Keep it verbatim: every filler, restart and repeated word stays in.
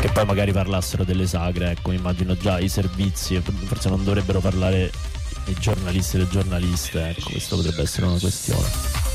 che poi magari parlassero delle sagre, ecco, immagino già i servizi, forse non dovrebbero parlare i giornalisti e le giornaliste, ecco, questo potrebbe essere una questione.